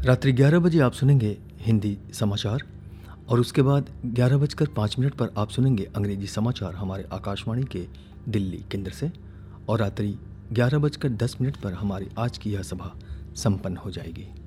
रात्रि 11 बजे आप सुनेंगे हिंदी समाचार और उसके बाद 11:05 पर आप सुनेंगे अंग्रेजी समाचार हमारे आकाशवाणी के दिल्ली केंद्र से और रात्रि 11:10 पर हमारी आज की यह सभा संपन्न हो जाएगी।